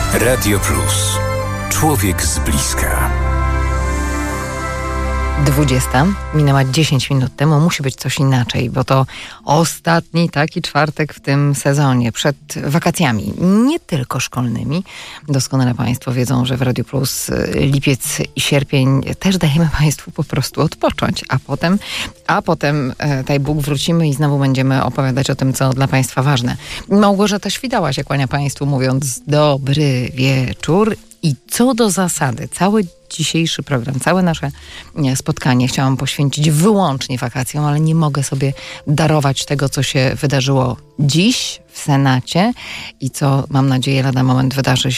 Radio Plus. Człowiek z bliska. 20. Minęła 10 minut temu. Musi być coś inaczej, bo to ostatni taki czwartek w tym sezonie, przed wakacjami, nie tylko szkolnymi. Doskonale Państwo wiedzą, że w Radio Plus lipiec i sierpień też dajemy Państwu po prostu odpocząć, a potem daj Bóg, wrócimy i znowu będziemy opowiadać o tym, co dla Państwa ważne. Małgorzata Świtała się kłania Państwu, mówiąc dobry wieczór. I co do zasady, cały dzisiejszy program, całe nasze spotkanie chciałam poświęcić wyłącznie wakacjom, ale nie mogę sobie darować tego, co się wydarzyło dziś w Senacie i co, mam nadzieję, lada moment wydarzy się